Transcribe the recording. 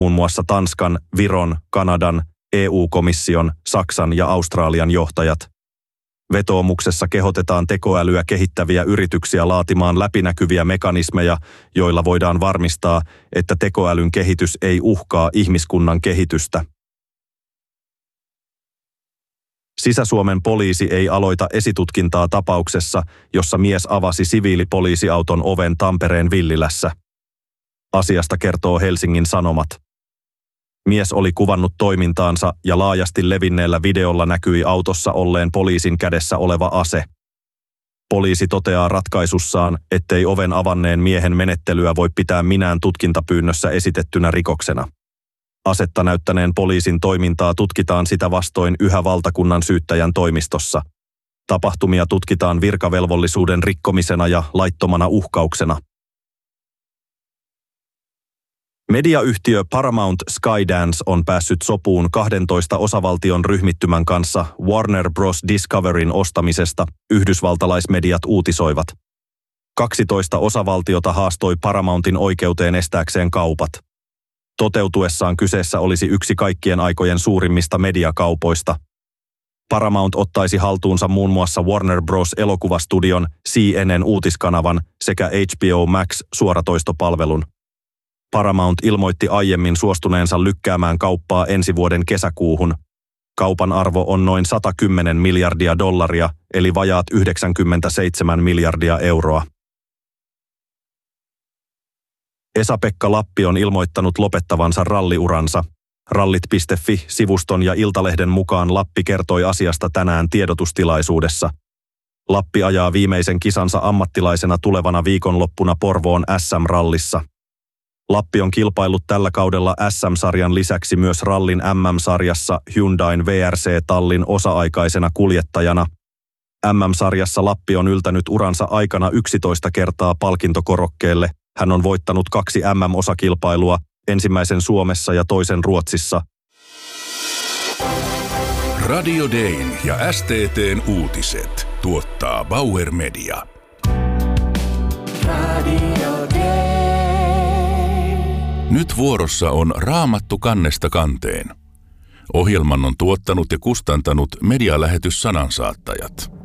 muun muassa Tanskan, Viron, Kanadan, EU-komission, Saksan ja Australian johtajat. Vetoomuksessa kehotetaan tekoälyä kehittäviä yrityksiä laatimaan läpinäkyviä mekanismeja, joilla voidaan varmistaa, että tekoälyn kehitys ei uhkaa ihmiskunnan kehitystä. Sisä-Suomen poliisi ei aloita esitutkintaa tapauksessa, jossa mies avasi siviilipoliisiauton oven Tampereen Villilässä. Asiasta kertoo Helsingin Sanomat. Mies oli kuvannut toimintaansa ja laajasti levinneellä videolla näkyi autossa olleen poliisin kädessä oleva ase. Poliisi toteaa ratkaisussaan, ettei oven avanneen miehen menettelyä voi pitää minään tutkintapyynnössä esitettynä rikoksena. Asetta näyttäneen poliisin toimintaa tutkitaan sitä vastoin yhä valtakunnan syyttäjän toimistossa. Tapahtumia tutkitaan virkavelvollisuuden rikkomisena ja laittomana uhkauksena. Mediayhtiö Paramount Skydance on päässyt sopuun 12 osavaltion ryhmittymän kanssa Warner Bros. Discoveryn ostamisesta, yhdysvaltalaismediat uutisoivat. 12 osavaltiota haastoi Paramountin oikeuteen estääkseen kaupat. Toteutuessaan kyseessä olisi yksi kaikkien aikojen suurimmista mediakaupoista. Paramount ottaisi haltuunsa muun muassa Warner Bros. Elokuvastudion, CNN uutiskanavan sekä HBO Max suoratoistopalvelun. Paramount ilmoitti aiemmin suostuneensa lykkäämään kauppaa ensi vuoden kesäkuuhun. Kaupan arvo on noin $110 miljardia, eli vajaat 97 miljardia euroa. Esa-Pekka Lappi on ilmoittanut lopettavansa ralliuransa. Rallit.fi-sivuston ja Iltalehden mukaan Lappi kertoi asiasta tänään tiedotustilaisuudessa. Lappi ajaa viimeisen kisansa ammattilaisena tulevana viikonloppuna Porvoon SM-rallissa. Lappi on kilpaillut tällä kaudella SM-sarjan lisäksi myös rallin MM-sarjassa Hyundain VRC-tallin osa-aikaisena kuljettajana. MM-sarjassa Lappi on yltänyt uransa aikana 11 kertaa palkintokorokkeelle. Hän on voittanut 2 MM-osakilpailua, ensimmäisen Suomessa ja toisen Ruotsissa. Radio Dayn ja STT:n uutiset tuottaa Bauer Media. Radio Day. Nyt vuorossa on Raamattu kannesta kanteen. Ohjelman on tuottanut ja kustantanut medialähetys Sanansaattajat.